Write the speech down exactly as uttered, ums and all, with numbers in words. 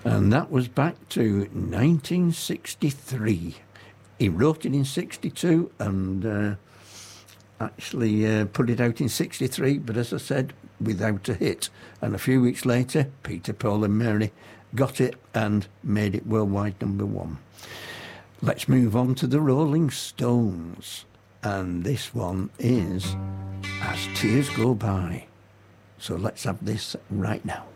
And that was back to nineteen sixty-three. He wrote it in sixty-two and uh, actually uh, put it out in sixty-three, but as I said, without a hit. And a few weeks later, Peter, Paul and Mary got it and made it worldwide number one. Let's move on to the Rolling Stones. And this one is As Tears Go By. So let's have this right now.